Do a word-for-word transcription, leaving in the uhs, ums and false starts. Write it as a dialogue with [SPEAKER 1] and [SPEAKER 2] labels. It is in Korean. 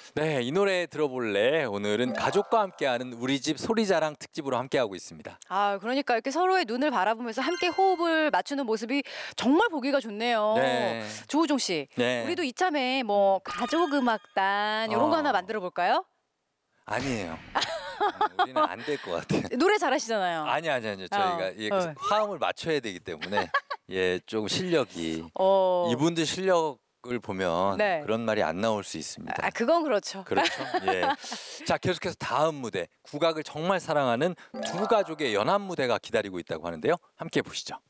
[SPEAKER 1] 네, 이 노래 들어볼래? 오늘은 가족과 함께하는 우리 집 소리자랑 특집으로 함께하고 있습니다.
[SPEAKER 2] 아, 그러니까 이렇게 서로의 눈을 바라보면서 함께 호흡을 맞추는 모습이 정말 보기가 좋네요.
[SPEAKER 1] 네.
[SPEAKER 2] 조우종 씨,
[SPEAKER 1] 네.
[SPEAKER 2] 우리도 이참에 뭐 가족 음악단 이런 거
[SPEAKER 1] 어.
[SPEAKER 2] 하나 만들어 볼까요?
[SPEAKER 1] 아니에요. 음, 우리는 안 될 것 같아요.
[SPEAKER 2] 노래 잘하시잖아요.
[SPEAKER 1] 아니 아니 아니 저희가
[SPEAKER 2] 어.
[SPEAKER 1] 예,
[SPEAKER 2] 어.
[SPEAKER 1] 화음을 맞춰야 되기 때문에 예, 좀 실력이
[SPEAKER 2] 어.
[SPEAKER 1] 이분들 실력을 보면
[SPEAKER 2] 네.
[SPEAKER 1] 그런 말이 안 나올 수 있습니다.
[SPEAKER 2] 아, 그건 그렇죠.
[SPEAKER 1] 그렇죠. 예. 자, 계속해서 다음 무대, 국악을 정말 사랑하는 두 가족의 연합 무대가 기다리고 있다고 하는데요. 함께 보시죠.